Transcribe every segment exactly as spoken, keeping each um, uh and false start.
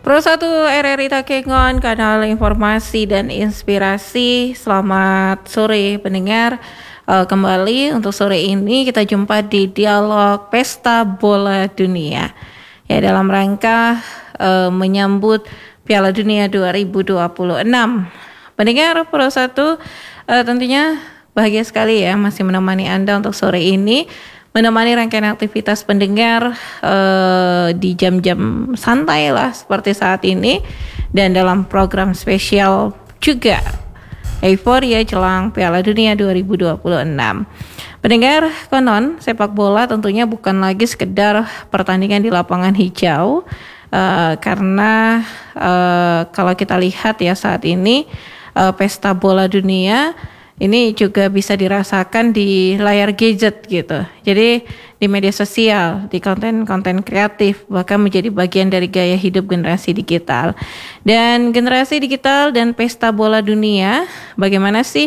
Pro satu R R I Takengon, kanal informasi dan inspirasi. Selamat sore pendengar. Uh, kembali untuk sore ini kita jumpa di dialog Pesta Bola Dunia. Ya, dalam rangka uh, menyambut Piala Dunia dua ribu dua puluh enam. Pendengar Pro satu uh, tentunya bahagia sekali ya masih menemani Anda untuk sore ini. Menemani rangkaian aktivitas pendengar uh, di jam-jam santai lah seperti saat ini. Dan dalam program spesial juga euforia jelang Piala Dunia dua ribu dua puluh enam. Pendengar, konon sepak bola tentunya bukan lagi sekedar pertandingan di lapangan hijau. uh, Karena uh, kalau kita lihat ya saat ini uh, Pesta Bola Dunia ini juga bisa dirasakan di layar gadget gitu. Jadi di media sosial, di konten-konten kreatif, bahkan menjadi bagian dari gaya hidup generasi digital. Dan generasi digital dan pesta bola dunia, bagaimana sih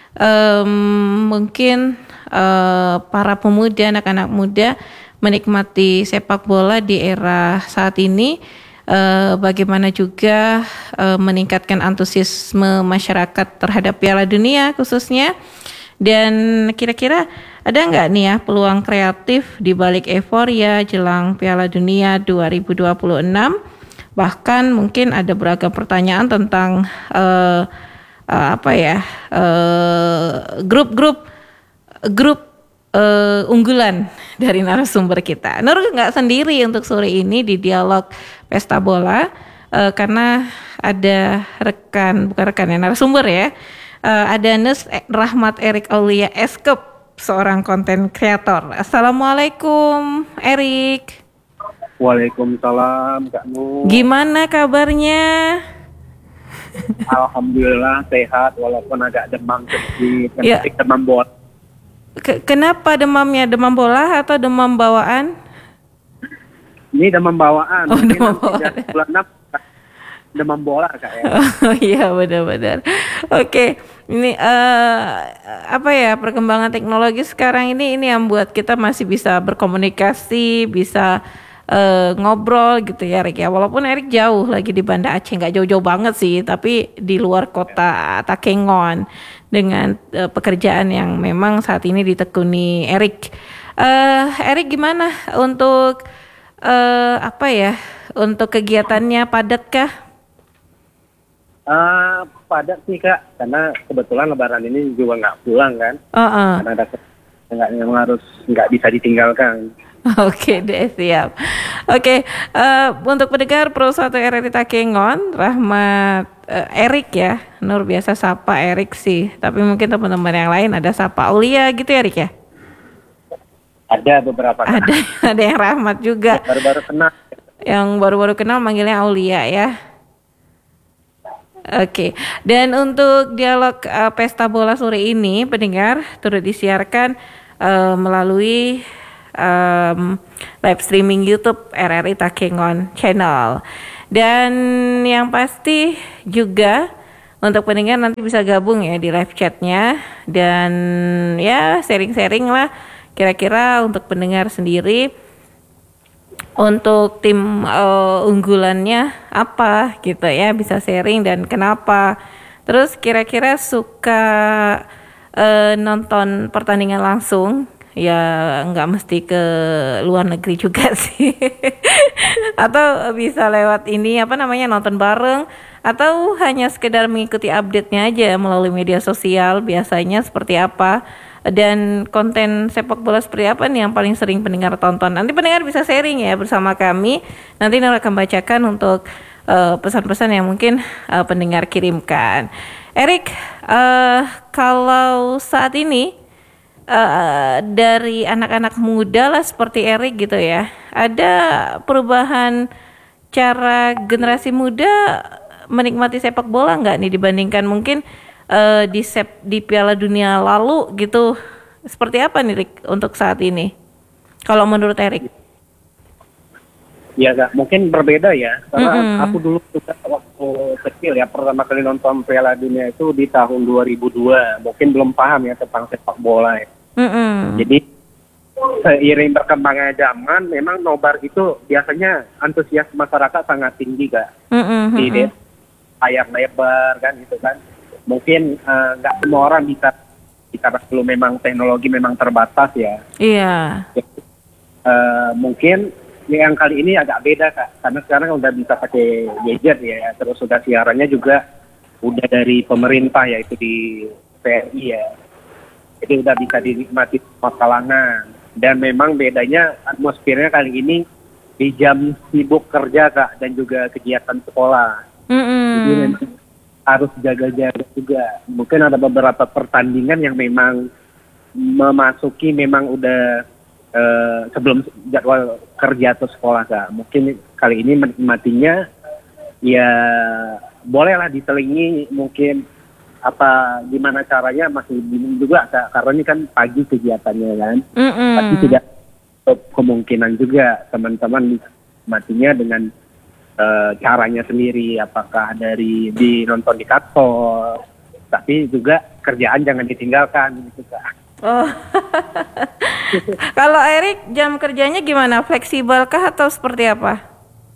um, mungkin uh, para pemuda, anak-anak muda menikmati sepak bola di era saat ini? Uh, bagaimana juga uh, meningkatkan antusiasme masyarakat terhadap Piala Dunia khususnya, dan kira-kira ada nggak nih ya peluang kreatif di balik euforia jelang Piala Dunia dua ribu dua puluh enam. Bahkan mungkin ada beragam pertanyaan tentang uh, uh, apa ya uh, grup-grup grup Uh, unggulan dari narasumber kita. Nur nggak sendiri untuk sore ini di dialog Pesta Bola, uh, karena ada rekan, bukan rekan ya, narasumber ya. Uh, ada Nus Rahmat Erik Aulia Eskep, seorang konten kreator. Assalamualaikum Erik. Waalaikumsalam Kak Nur. Gimana kabarnya? Alhamdulillah sehat walaupun agak demam sedikit, ya. demam bola. Kenapa demamnya? Demam bola atau demam bawaan? Ini demam bawaan. Oh, demam bawaan. Bulan enam demam bola Kak ya. Oh iya, benar-benar. Oke, ini uh, apa ya, perkembangan teknologi sekarang ini ini yang buat kita masih bisa berkomunikasi, bisa uh, ngobrol gitu ya Erik ya. Walaupun Erik jauh lagi di Banda Aceh, nggak jauh-jauh banget sih, tapi di luar kota Takengon dengan uh, pekerjaan yang memang saat ini ditekuni Erik. Uh, Erik gimana untuk uh, apa ya, untuk kegiatannya, padat kah? Uh, padat sih Kak, karena kebetulan Lebaran ini juga nggak pulang kan. Uh-uh. Karena ada nggak yang harus nggak bisa ditinggalkan. Oke deh, siap. Oke, uh, untuk pendengar Pro satu R R I Takengon, Rahmat uh, Erik ya, Nur biasa sapa Erik sih, tapi mungkin teman-teman yang lain ada sapa Aulia gitu ya Erik ya? Ada beberapa. Ada, ada yang Rahmat juga. Baru-baru kenal. Yang baru-baru kenal manggilnya Aulia ya. Oke, dan untuk dialog uh, Pesta Bola sore ini, pendengar turut disiarkan uh, melalui Um, live streaming YouTube R R I Takengon Channel. Dan yang pasti juga untuk pendengar nanti bisa gabung ya di live chatnya, dan ya sharing-sharing lah kira-kira untuk pendengar sendiri untuk tim uh, unggulannya apa gitu ya, bisa sharing dan kenapa. Terus kira-kira suka uh, nonton pertandingan langsung, ya nggak mesti ke luar negeri juga sih. Atau bisa lewat ini apa namanya, nonton bareng, atau hanya sekedar mengikuti update-nya aja melalui media sosial biasanya seperti apa, dan konten sepak bola seperti apa nih yang paling sering pendengar tonton. Nanti pendengar bisa sharing ya bersama kami. Nanti Nur akan bacakan untuk uh, pesan-pesan yang mungkin uh, pendengar kirimkan. Erik, uh, kalau saat ini Uh, dari anak-anak muda lah seperti Erik gitu ya, ada perubahan cara generasi muda menikmati sepak bola nggak nih dibandingkan mungkin uh, di sep, di Piala Dunia lalu gitu? Seperti apa nih Erik untuk saat ini kalau menurut Erik? Ya Kak, mungkin berbeda ya, karena mm-hmm. aku dulu juga waktu kecil ya pertama kali nonton Piala Dunia itu di tahun dua ribu dua, mungkin belum paham ya tentang sepak bola ya. Mm-hmm. Jadi seiring berkembangnya zaman, memang nobar itu biasanya antusias masyarakat sangat tinggi kak. Mm-mm, Di mm-mm. layar lebar kan gitu kan. Mungkin eh, nggak semua orang bisa, karena belum memang teknologi memang terbatas ya. Iya. Eh, mungkin yang kali ini agak beda kak, karena sekarang udah bisa pakai gadget ya, terus sudah siarannya juga udah dari pemerintah yaitu di T V R I ya, jadi udah bisa dinikmati semua kalangan. Dan memang bedanya atmosfernya kali ini di jam sibuk kerja kak, dan juga kegiatan sekolah. Mm-mm. Jadi memang harus jaga-jaga juga. Mungkin ada beberapa pertandingan yang memang memasuki memang udah eh, sebelum jadwal kerja atau sekolah kak. Mungkin kali ini menikmatinya ya bolehlah diselingi, mungkin apa gimana caranya masih bingung juga kak, karena ini kan pagi kegiatannya kan. Mm-mm. Tapi tidak tertutup kemungkinan juga teman-teman matinya dengan eh, caranya sendiri, apakah dari di nonton di kantor, tapi juga kerjaan jangan ditinggalkan gitu kak. Oh. Kalau Erik jam kerjanya gimana? Fleksibelkah atau seperti apa?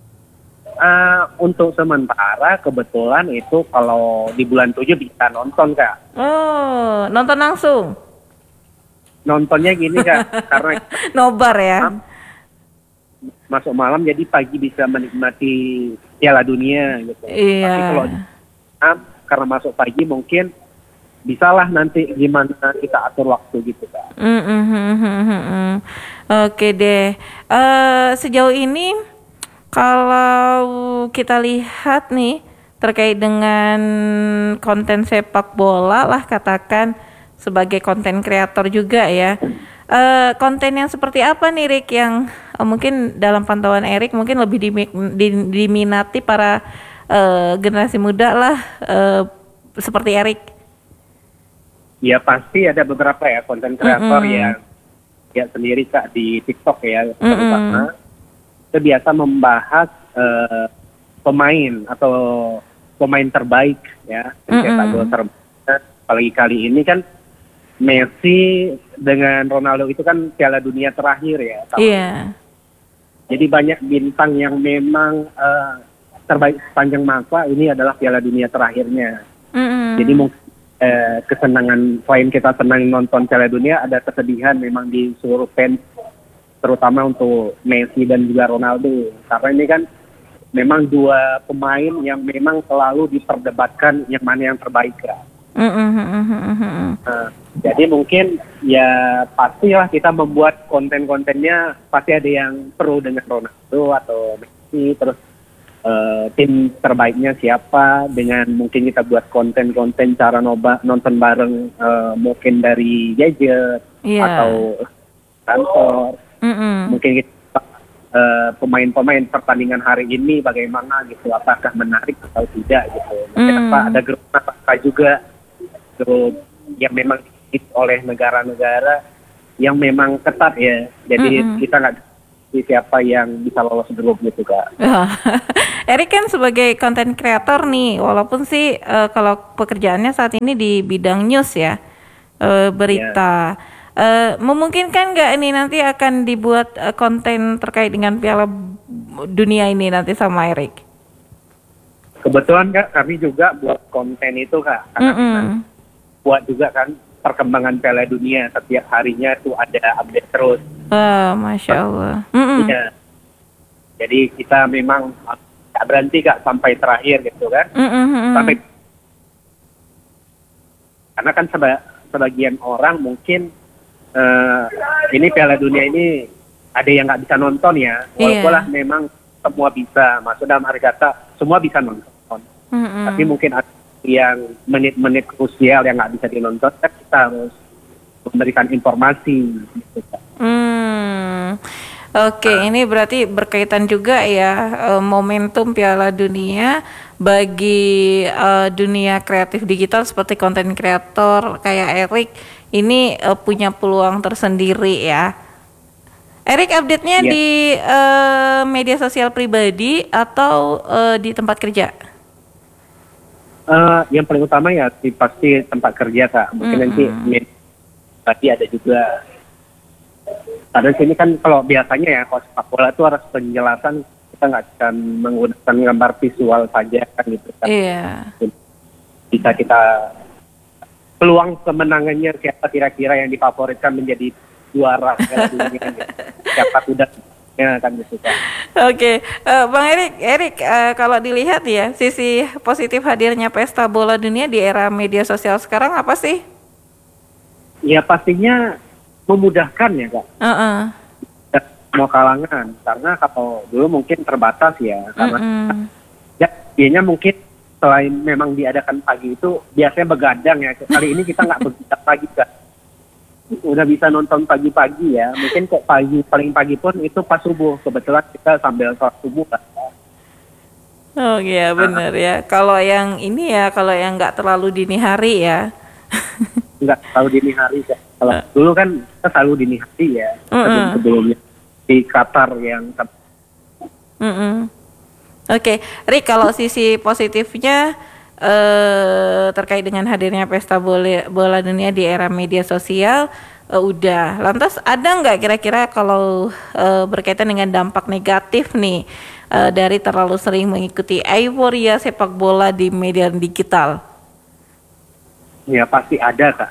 Eh, untuk sementara kebetulan itu kalau di bulan tujuh bisa nonton kak. Oh, nonton langsung. Nontonnya gini kak, karena Nobar ya. malam, masuk malam jadi pagi bisa menikmati Piala Dunia gitu. Iya. Tapi kalau malam, karena masuk pagi mungkin bisalah nanti gimana kita atur waktu gitu kak. Mm, mm, mm, mm, mm, mm. Oke deh. Eh, sejauh ini kalau kita lihat nih terkait dengan konten sepak bola lah, katakan sebagai konten kreator juga ya. Eh, konten yang seperti apa nih Rick yang eh, mungkin dalam pantauan Erik mungkin lebih dimi- di- diminati para eh, generasi muda lah, eh, seperti Erik? Ya pasti ada beberapa ya konten kreator Mm-mm. yang ya sendiri kak di TikTok ya, Mm-mm. terutama itu biasa membahas eh, pemain atau pemain terbaik ya, pencetak Mm-mm. gol terbaik. Apalagi kali ini kan Messi dengan Ronaldo itu kan Piala Dunia terakhir ya. tahun Iya. ini. Jadi banyak bintang yang memang eh, terbaik sepanjang masa, ini adalah Piala Dunia terakhirnya. Mm-mm. Jadi mungkin eh, kesenangan, selain kita senang nonton Piala Dunia, ada kesedihan memang di seluruh fans, terutama untuk Messi dan juga Ronaldo. Karena ini kan memang dua pemain yang memang selalu diperdebatkan yang mana yang terbaik ya. Mm-mm, mm-mm, mm-mm. Nah, jadi mungkin ya pastilah kita membuat konten-kontennya pasti ada yang perlu dengan Ronaldo atau Messi, terus eh, tim terbaiknya siapa, dengan mungkin kita buat konten-konten cara noba, nonton bareng eh, mungkin dari gadget Iya. atau kantor. Mm-mm. Mungkin kita eh, pemain-pemain pertandingan hari ini bagaimana gitu, apakah menarik atau tidak gitu. Mungkin Mm. apa ada grup apa juga grup yang memang diisi oleh negara-negara yang memang ketat ya. Jadi Mm-mm. kita nggak tahu siapa yang bisa lolos grup gitu kak. Erik kan sebagai konten kreator nih, walaupun sih eh, kalau pekerjaannya saat ini di bidang news ya, eh, berita. Eh, memungkinkan nggak ini nanti akan dibuat eh, konten terkait dengan Piala Dunia ini nanti sama Erik? Kebetulan kak kami juga buat konten itu kak, karena Mm-mm. kita buat juga kan perkembangan Piala Dunia, setiap harinya tuh ada update terus. Wah, Masya Allah. Mm-mm. Ya. Jadi kita memang nggak berhenti kak sampai terakhir gitu kan. Mm-mm, mm-mm. Sampai karena kan seba- sebagian orang mungkin eh, ini Piala Dunia ini ada yang nggak bisa nonton ya, walaupun Iya. lah memang semua bisa, maksud dalam arti kata semua bisa nonton, Mm-mm. tapi mungkin ada yang menit-menit krusial yang nggak bisa dinonton, kan kita harus memberikan informasi gitu, Kak. Hmm. Oke, ini berarti berkaitan juga ya, eh, momentum Piala Dunia bagi eh, dunia kreatif digital seperti konten kreator kayak Erik ini eh, punya peluang tersendiri ya. Erik, update-nya Iya. di eh, media sosial pribadi atau eh, di tempat kerja? Eh, yang paling utama ya di pasti tempat kerja kak, mungkin nanti Mm-mm. tadi ada juga Karena sini kan kalau biasanya ya kalau sepak bola itu harus penjelasan, kita nggak bisa menggunakan gambar visual saja kan gitu kan. Iya. Bisa kita peluang kemenangannya siapa kira-kira yang difavoritkan menjadi juara Piala Dunia gitu. Siapa kudanya kan gitu kan. Oke, eh, Bang Erik, Erik eh, kalau dilihat ya sisi positif hadirnya pesta bola dunia di era media sosial sekarang apa sih? Ya pastinya memudahkan ya Kak. Uh-uh. Semua kalangan, karena kalau dulu mungkin terbatas ya, karena Mm-mm. ya biasanya mungkin selain memang diadakan pagi itu biasanya begadang ya. Kali ini kita nggak begadang pagi Kak. Udah bisa nonton pagi-pagi ya. Mungkin kok pagi paling pagi pun itu pas subuh. Kebetulan kita sambil sholat subuh Kak. Oh iya benar ya. Kalau yang ini ya, kalau yang nggak terlalu dini hari ya. Nggak selalu dini hari Kak. Kalau Uh. dulu kan kita selalu dini hari ya. Mm-mm. Sebelumnya di Qatar yang Mm-mm. Oke, Rik, kalau sisi positifnya eh, terkait dengan hadirnya pesta bola, bola dunia di era media sosial, eh, udah. Lantas ada nggak kira-kira kalau eh, berkaitan dengan dampak negatif nih eh, dari terlalu sering mengikuti euforia sepak bola di media digital? ya pasti ada Kak.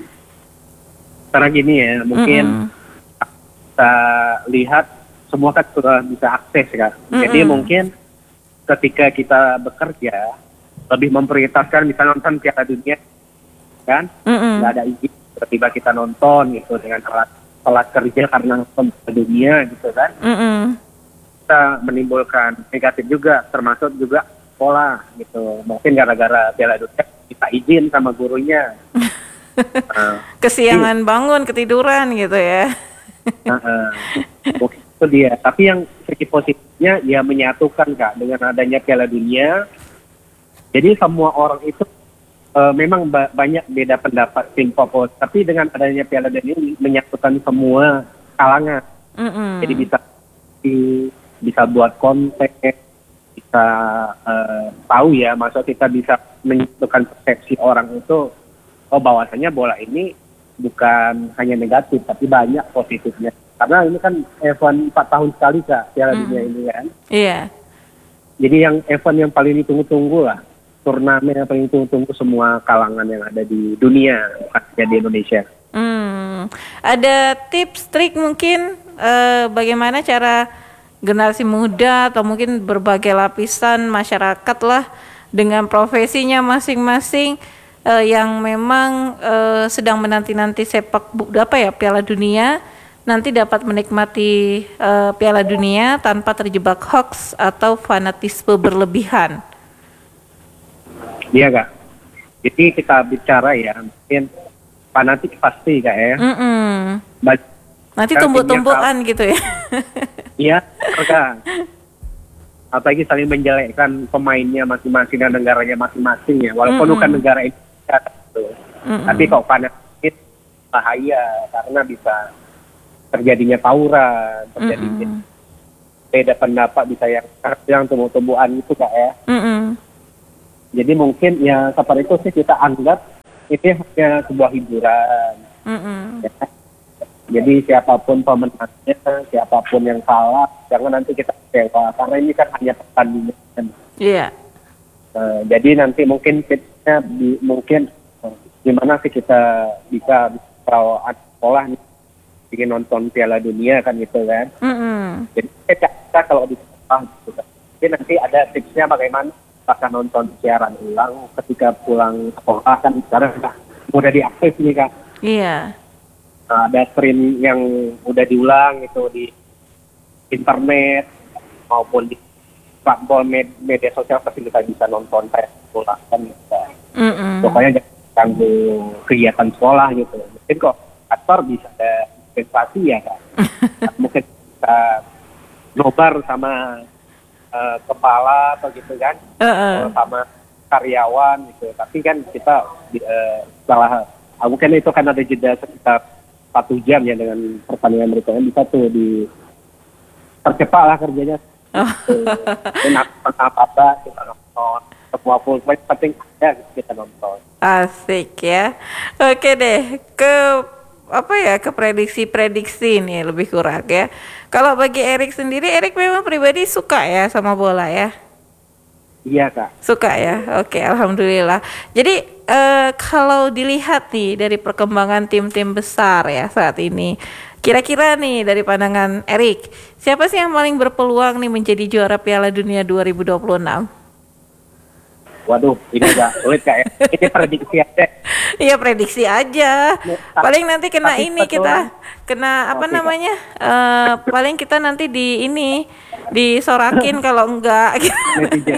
Karena gini ya, mungkin Mm-mm. kita lihat semua kan sudah bisa akses Kak. Jadi Mm-mm. mungkin ketika kita bekerja lebih memprioritaskan misalnya nonton Piala Dunia kan, Mm-mm. nggak ada izin tiba-tiba kita nonton gitu dengan alat alat kerja karena nonton Piala Dunia gitu kan, Mm-mm. kita menimbulkan negatif juga, termasuk juga sekolah gitu. Mungkin gara-gara Piala Dunia kita izin sama gurunya. Nah, Kesiangan bangun, ketiduran gitu ya. Nah, uh, itu dia. Tapi yang segi positifnya ya menyatukan Kak dengan adanya Piala Dunia. Jadi semua orang itu uh, memang ba- banyak beda pendapat tim popos, tapi dengan adanya Piala Dunia ini menyatukan semua kalangan. Mm-mm. Jadi bisa di, bisa buat konten, bisa uh, tahu ya, maksud kita bisa menyatukan persepsi orang itu, oh bahwasanya bola ini bukan hanya negatif, tapi banyak positifnya. Karena ini kan event empat tahun sekali Kak, Piala Mm. Dunia ini kan. Iya. Jadi yang event yang paling ditunggu-tunggu lah, turnamen yang paling ditunggu-tunggu semua kalangan yang ada di dunia, bukan hanya di Indonesia. Hmm. Ada tips trik mungkin eh, bagaimana cara generasi muda atau mungkin berbagai lapisan masyarakat lah dengan profesinya masing-masing uh, yang memang uh, sedang menanti-nanti sepak bu- apa ya Piala Dunia nanti dapat menikmati uh, Piala Dunia tanpa terjebak hoax atau fanatisme berlebihan. Iya Kak. Jadi kita bicara ya, mungkin fanatik pasti Kak ya. Mm-mm. Ba- Nanti Kan tumbuk-tumbukan gitu ya. Iya, Kak. Apalagi saling menjelekkan pemainnya masing-masing dan negaranya masing-masing ya. Walaupun Mm-mm. bukan negara Indonesia gitu. Mm-mm. Tapi kalau fanatik bahaya karena bisa terjadinya tawuran, terjadinya Mm-mm. beda pendapat, bisa yang yang tumbuh-tumbuhan itu Kak ya. Mm-mm. Jadi mungkin ya seperti itu sih kita anggap itu hanya sebuah hiburan. Mm-mm. Ya. Jadi siapapun pemenangnya, siapapun yang kalah, jangan nanti kita kecewa karena ini kan hanya pertandingan. Iya. Nah, jadi nanti mungkin kita di, mungkin eh, gimana sih kita bisa kalau anak sekolah nih ingin nonton Piala Dunia kan gitu kan. Mm-mm. Jadi kita, kita kalau di sekolah gitu kan. Jadi nanti ada tipsnya bagaimana apakah nonton siaran ulang ketika pulang sekolah kan sekarang udah mudah diakses nih Kak. Iya. Nah, ada stream yang udah diulang itu di internet maupun di platform med- media sosial pasti kita bisa nonton kayak sekolah kan gitu. Mm-mm. Pokoknya jangan ganggu kegiatan sekolah gitu. Mungkin kok kantor bisa ada investasi ya kan. Mungkin kita nobar sama uh, kepala atau gitu kan, Uh-uh. atau sama karyawan gitu. Tapi kan kita di, uh, setelah uh, mungkin itu kan ada jeda sekitar satu jam ya dengan pertandingan berikutnya bisa tuh di percepat lah kerjanya. Oh. Kenapa apa kita nonton semua full match penting ya kita nonton. Asik ya. Oke deh, ke apa ya ke prediksi-prediksi nih lebih kurang ya. Kalau bagi Erik sendiri, Erik memang pribadi suka ya sama bola ya. Iya kak. Suka ya, oke, alhamdulillah. Jadi eh, kalau dilihat nih dari perkembangan tim-tim besar ya saat ini, kira-kira nih dari pandangan Erik, siapa sih yang paling berpeluang nih menjadi juara Piala Dunia dua ribu dua puluh enam? Waduh, ini agak sulit kak ya. Ini prediksi aja. Iya prediksi aja. Paling nanti kena Tapi ini betul. kita, kena apa Oke, Kak. namanya? Eh, paling kita nanti di ini disorakin kalau enggak. Netizen.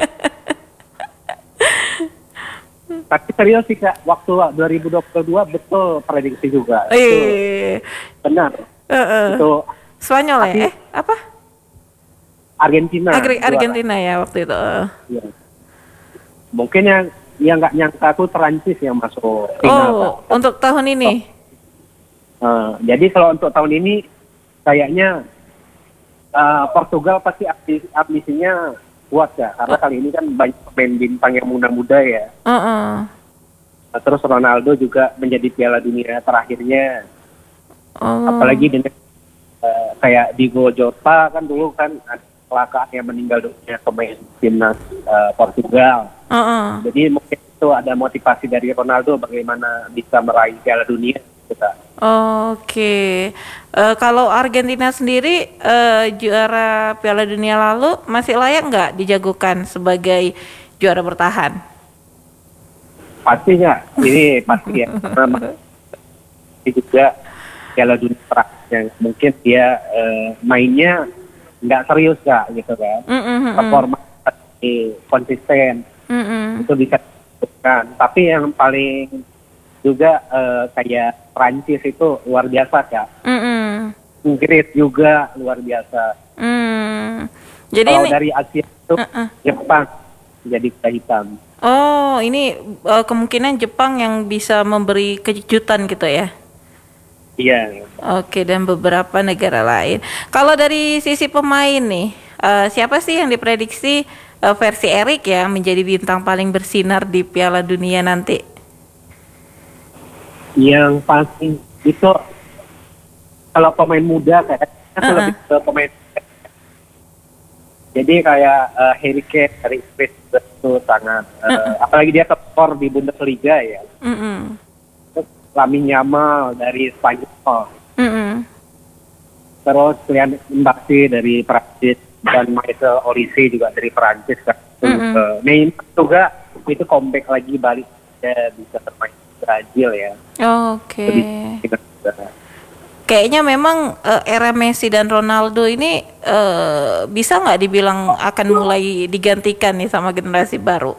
Tapi serius sih kak, waktu dua ribu dua puluh dua betul prediksi juga. Itu Eh, benar. eh, Itu Spanyol ya? Tapi- Eh, apa? Argentina. Agri- juara. Argentina ya waktu itu. eh. Iya. Mungkin yang yang nggak nyangka tuh Perancis yang masuk final. Oh, Kak. untuk tahun ini. Eh, jadi kalau untuk tahun ini kayaknya eh, Portugal pasti ambisi- ambisinya kuat ya, karena kali ini kan banyak pemain bintang yang muda-muda ya. Heeh. Nah, terus Ronaldo juga menjadi Piala Dunia terakhirnya, Oh. apalagi dengan eh, kayak Diego Jota kan dulu kan ada kecelakaan yang meninggal dunia pemain timnas eh, Portugal. Heeh. Jadi mungkin itu ada motivasi dari Ronaldo bagaimana bisa meraih Piala Dunia kita. Oke. Eh, kalau Argentina sendiri eh, juara Piala Dunia lalu masih layak nggak dijagokan sebagai juara bertahan? Pastinya ini pasti ya, karena ini juga Piala Dunia terakhir yang mungkin dia eh, mainnya nggak serius kak gitu kan, Mm-mm-mm. performa masih konsisten Mm-mm. itu bisa dilakukan. Tapi yang paling juga eh, kayak Prancis itu luar biasa kak, Mm-mm. Inggris juga luar biasa. Mm. Jadi Kalau ini, dari Asia itu Uh-uh. Jepang jadi kuda hitam. oh ini eh, kemungkinan Jepang yang bisa memberi kejutan gitu ya? Iya. Oke, dan beberapa negara lain. Kalau dari sisi pemain nih, eh, siapa sih yang diprediksi eh, versi Erik ya menjadi bintang paling bersinar di Piala Dunia nanti? Yang pasti itu kalau pemain muda kayak Uh-uh. lebih ke pemain. Jadi kayak uh, Harry Kane dari Inggris itu sangat uh, apalagi dia top skor di Bundesliga ya. Mm-mm. Terus Lamine Yamal dari Spanyol. Mm-mm. Terus Kylian Mbappe dari Prancis dan Michael Olise juga dari Prancis kan. Mm-mm. Uh, Neymar juga itu comeback lagi balik dia bisa bermain di Brazil ya. Oke. Lebih Kayaknya memang eh, era Messi dan Ronaldo ini eh, bisa nggak dibilang akan mulai digantikan nih sama generasi baru?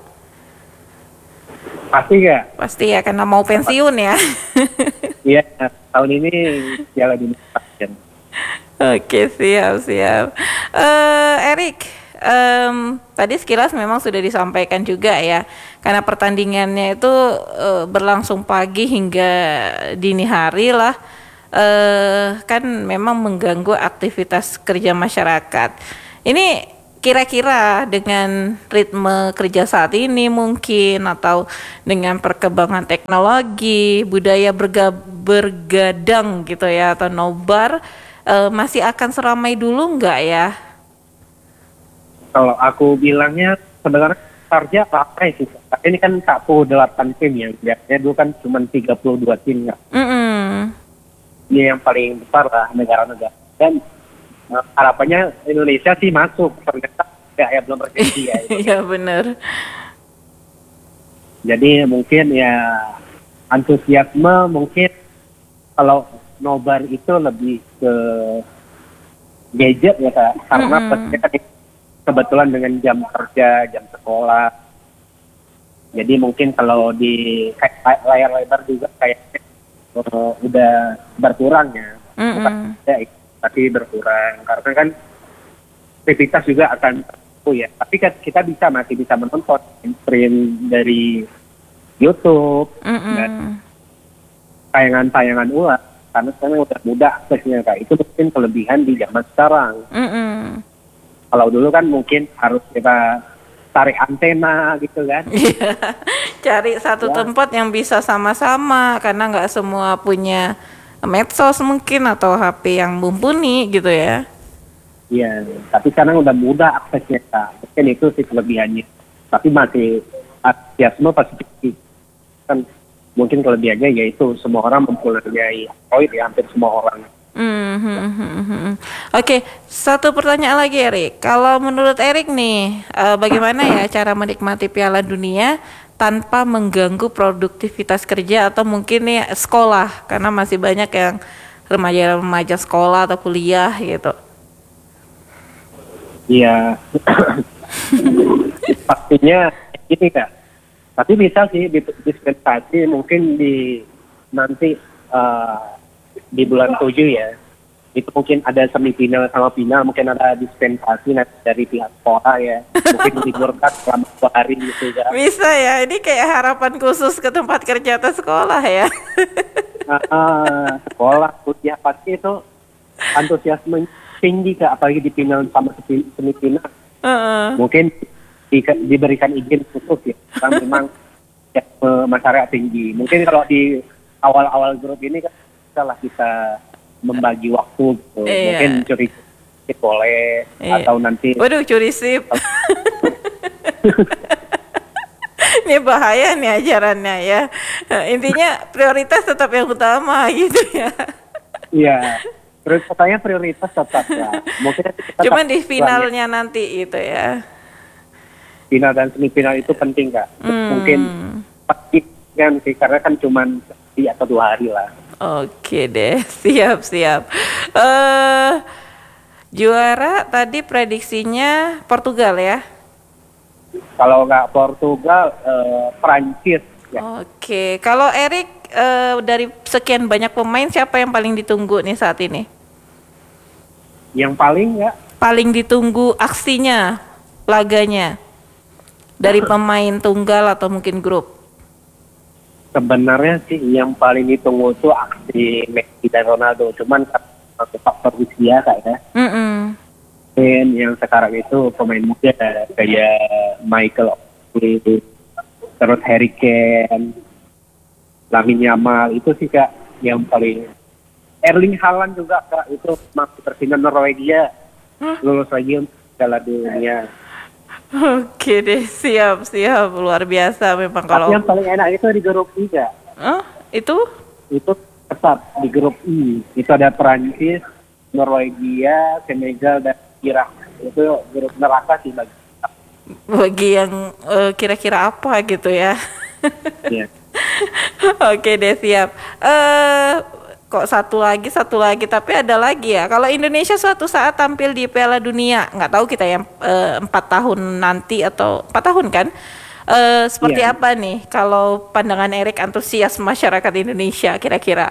pasti ya. Pasti ya karena mau pensiun ya. Iya, tahun ini Piala Dunia. Oke, siap, siap. Eh, Erik, em, tadi sekilas memang sudah disampaikan juga ya, karena pertandingannya itu eh, berlangsung pagi hingga dini hari lah, eh, kan memang mengganggu aktivitas kerja masyarakat. Ini kira-kira dengan ritme kerja saat ini mungkin atau dengan perkembangan teknologi, budaya berga- bergadang gitu ya atau nobar, eh, masih akan seramai dulu nggak ya? Kalau aku bilangnya sebenarnya kerja apa sih? Ini kan empat puluh delapan tim ya. Biasanya dulu kan cuma tiga puluh dua tim ya. Mm-mm. Ini yang paling besar lah negara-negara. Dan uh, harapannya Indonesia sih masuk. Ternyata ya, ya belum rezeki ya. Iya benar. Jadi mungkin ya antusiasme mungkin kalau nobar itu lebih ke gadget ya Kak. Karena Mm-mm. kita kebetulan dengan jam kerja, jam sekolah. Jadi mungkin kalau di kayak layar lebar juga kayaknya uh, udah berkurang ya. Bukan Mm-mm. ada, tapi berkurang. Karena kan aktivitas juga akan oh ya. Tapi kan kita bisa masih bisa menonton stream dari YouTube Mm-mm. dan tayangan-tayangan ulang. Karena sekarang udah mudah aksesnya Kak. Itu mungkin kelebihan di zaman sekarang. Mm-mm. Kalau dulu kan mungkin harus kita tarik antena gitu kan. Iya, cari satu Ya. tempat yang bisa sama-sama karena nggak semua punya medsos mungkin atau H P yang mumpuni gitu ya. Iya, tapi sekarang udah mudah aksesnya Kak. Mungkin itu sih kelebihannya. Tapi masih antusiasme pasti tinggi. Kan mungkin kelebihannya yaitu semua orang mempunyai Android ya, hampir semua orang. Hmm, hmm, hmm, hmm, hmm. Oke, satu pertanyaan lagi Erik. Kalau menurut Erik nih, eh, bagaimana ya cara menikmati Piala Dunia tanpa mengganggu produktivitas kerja atau mungkin nih sekolah, karena masih banyak yang remaja-remaja sekolah atau kuliah gitu. Iya, pastinya ini Kak. Tapi bisa sih dispensasi mungkin di nanti uh, di bulan tujuh ya. Itu mungkin ada semifinal sama final, mungkin ada dispensasi nanti dari pihak sekolah ya. Mungkin diliburkan selama dua hari gitu ya. Bisa ya, ini kayak harapan khusus ke tempat kerja atau sekolah ya. uh, uh, sekolah, kuliah pasti itu antusiasme tinggi Kak, apalagi di final sama semifinal. Uh-uh. Mungkin di, diberikan izin khusus ya, karena memang ya, masyarakat tinggi. Mungkin kalau di awal-awal grup ini kan salah kita membagi waktu gitu. Iya. Mungkin curi sip boleh Iya. atau nanti. Waduh, curi sip. Ini bahaya nih ajarannya ya. Intinya prioritas tetap yang utama gitu ya. Iya. Terus katanya prioritas tetap ya. Mungkin kita Cuman di finalnya nanti itu ya. Final dan semifinal itu penting Kak. Hmm. Mungkin pasti kan sih, karena kan cuman di atau dua hari lah. Oke deh, siap siap. Eh juara tadi prediksinya Portugal ya. Kalau nggak Portugal, eh, Prancis ya. Oke, kalau Erik eh, dari sekian banyak pemain siapa yang paling ditunggu nih saat ini? Yang paling ya Paling ditunggu aksinya, laganya dari pemain tunggal atau mungkin grup? sebenarnya sih yang paling ditunggu itu aksi Messi dan Ronaldo. Cuman satu faktor usia kayaknya. Mm-mm. Dan yang sekarang itu pemain muda kayak Michael Owen, terus Harry Kane, Lamine Yamal itu sih Kak yang paling. Erling Haaland juga Kak, itu masih terpindah Norwegia lulus lagi untuk Piala Dunia. Oke deh, siap siap, luar biasa memang kalau. Tapi yang paling enak itu di grup I Kak. Hah? Itu? Itu ketat di grup I. Itu ada Perancis, Norwegia, Senegal, dan Irak. Itu grup neraka sih bagi. Bagi yang eh, kira-kira apa gitu ya. Iya. Oke deh, siap. Eh kok satu lagi satu lagi tapi ada lagi ya. Kalau Indonesia suatu saat tampil di Piala Dunia, nggak tahu kita yang eh, empat tahun nanti atau empat tahun kan? Eh, seperti Iya. apa nih kalau pandangan Erik antusias masyarakat Indonesia kira-kira?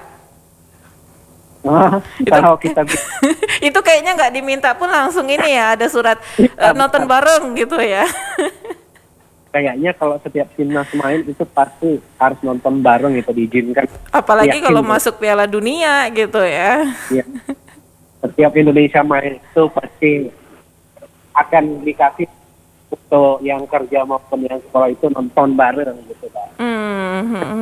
Oh, kalau kita Itu kayaknya nggak diminta pun langsung ini ya ada surat eh, nonton bareng gitu ya. kayaknya kalau setiap timnas main itu pasti harus nonton bareng gitu, diizinkan. Apalagi Yakin kalau tuh. masuk Piala Dunia gitu ya. Iya. Setiap Indonesia main itu pasti akan dikasih untuk yang kerja maupun yang sekolah itu nonton bareng gitu Pak. Hmm,